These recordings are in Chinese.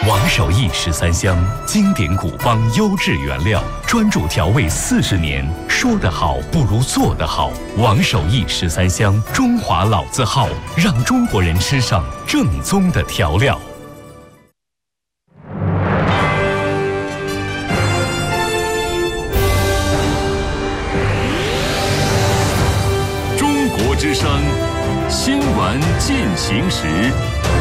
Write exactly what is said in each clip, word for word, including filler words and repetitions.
王守义十三香，经典古方，优质原料，专注调味四十年。说得好不如做得好。王守义十三香，中华老字号，让中国人吃上正宗的调料。 中国之声，新闻进行时。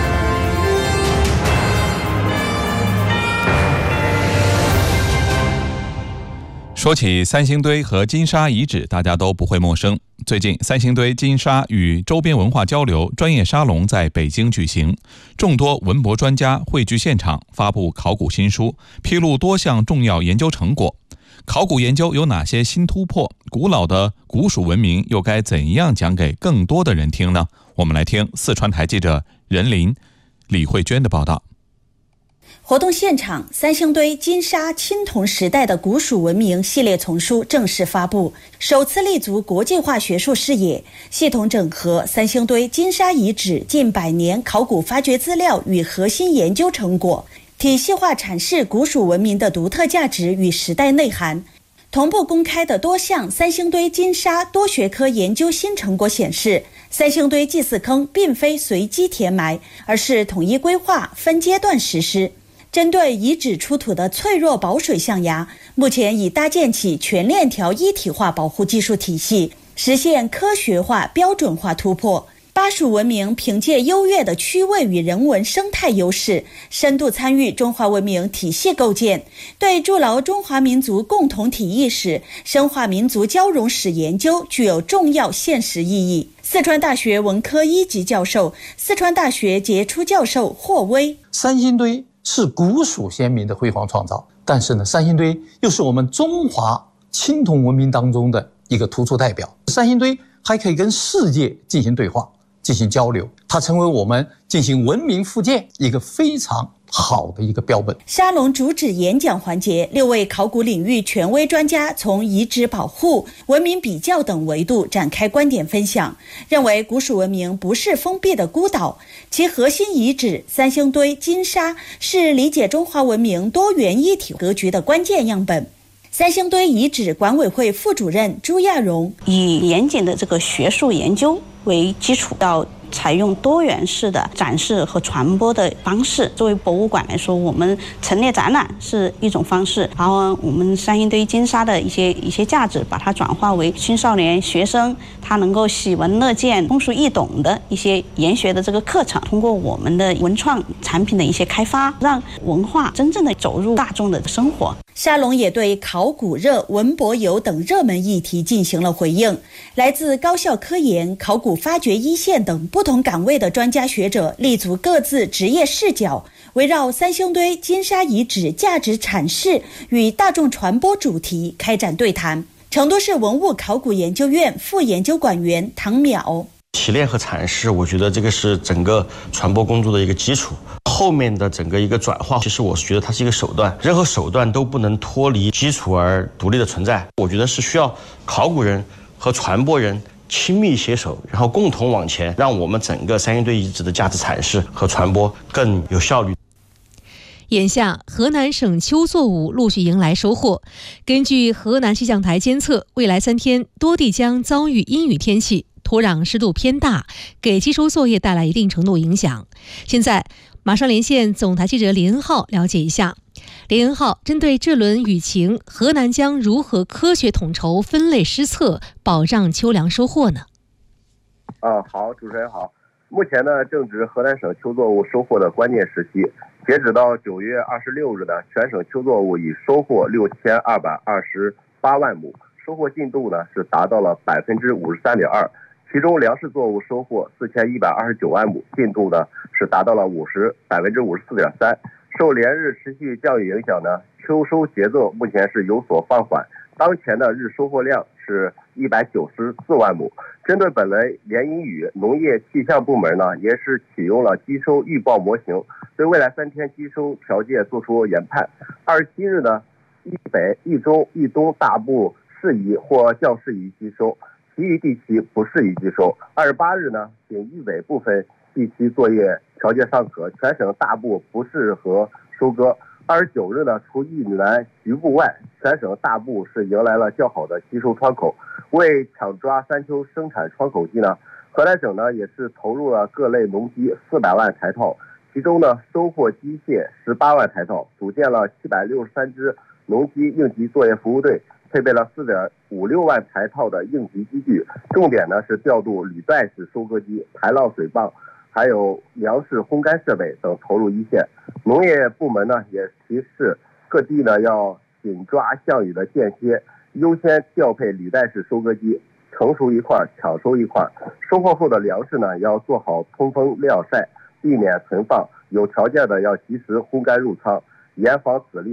说起三星堆和金沙遗址，大家都不会陌生。最近，三星堆金沙与周边文化交流专业沙龙在北京举行，众多文博专家汇聚现场，发布考古新书，披露多项重要研究成果。考古研究有哪些新突破？古老的古蜀文明又该怎样讲给更多的人听呢？我们来听四川台记者任林、李慧娟的报道。 活动现场，三星堆金沙青铜时代的古蜀文明系列丛书正式发布，首次立足国际化学术视野，系统整合三星堆金沙遗址近百年考古发掘资料与核心研究成果，体系化阐释古蜀文明的独特价值与时代内涵。同步公开的多项三星堆金沙多学科研究新成果显示，三星堆祭祀坑并非随机填埋，而是统一规划、分阶段实施。针对遗址出土的脆弱保水象牙，目前已搭建起全链条一体化保护技术体系，实现科学化、标准化突破。巴蜀文明凭借优越的区位与人文生态优势，深度参与中华文明体系构建，对筑牢中华民族共同体意识、深化民族交融史研究具有重要现实意义。四川大学文科一级教授、四川大学杰出教授霍威： 三星堆是古蜀先民的辉煌创造，但是呢，三星堆又是我们中华青铜文明当中的一个突出代表。三星堆还可以跟世界进行对话、进行交流，它成为我们进行文明复建一个非常好的一个标本。 沙龙主旨演讲环节，六位考古领域权威专家从遗址保护、文明比较等维度展开观点分享，认为古蜀文明不是封闭的孤岛，其核心遗址三星堆金沙是理解中华文明多元一体格局的关键样本。三星堆遗址管委会副主任朱亚荣： 以严谨的这个学术研究为基础，到采用多元式的展示和传播的方式。作为博物馆来说，我们陈列展览是一种方式，然后我们三星堆金沙的一些一些价值，把它转化为青少年学生他能够喜闻乐见、通俗易懂的一些研学的这个课程。通过我们的文创产品的一些开发，让文化真正的走入大众的生活。 沙龙也对考古热、文博游等热门议题进行了回应。来自高校科研、考古发掘一线等不同岗位的专家学者立足各自职业视角，围绕三星堆金沙遗址价值阐释与大众传播主题开展对谈。成都市文物考古研究院副研究馆员唐淼： 提炼和阐释，我觉得这个是整个传播工作的一个基础。后面的整个一个转化，其实我是觉得它是一个手段，任何手段都不能脱离基础而独立的存在。我觉得是需要考古人和传播人亲密携手，然后共同往前，让我们整个三星堆遗址的价值阐释和传播更有效率。 眼下，河南省秋作物陆续迎来收获。根据河南气象台监测，未来三天多地将遭遇阴雨天气，土壤湿度偏大，给基收作业带来一定程度影响。现在马上连线总台记者李恩浩了解一下。李恩浩，针对这轮雨情，河南将如何科学统筹、分类施策，保障秋粮收获呢？ 啊，好，主持人好。目前呢，正值河南省秋作物收获的关键时期。截止到九月二十六日呢，全省秋作物已收获六千二百二十八万亩，收获进度呢是达到了百分之五十三点二。其中粮食作物收获四千一百二十九万亩，进度呢是达到了五十百分之五十四点三。受连日持续降雨影响呢，秋收节奏目前是有所放缓。当前的日收获量是一百九十四万亩。针对本轮连阴雨，农业气象部门呢也是启用了基收预报模型，对未来三天基收条件做出研判。二十七日呢，豫北、豫中、豫东大部适宜或较适宜基收，其余地区不适宜基收。二十八日呢，仅豫北部分地区作业条件尚可，全省大部不适合收割。二十九日呢，除豫南局部外，全省大部是迎来了较好的吸收窗口。为抢抓山丘生产窗口期呢，河南省呢也是投入了各类农机四百万台套，其中呢收获机械十八万台套，组建了七百六十三支农机应急作业服务队，配备了四点五六万台套的应急机具，重点呢是调度履带式收割机、排浪水泵，还有粮食烘干设备等投入一线。农业部门呢也提示各地呢要紧抓项羽的间歇，优先调配履带式收割机，成熟一块抢收一块。收获后的粮食呢要做好通风晾晒，避免存放，有条件的要及时烘干入仓，严防籽粒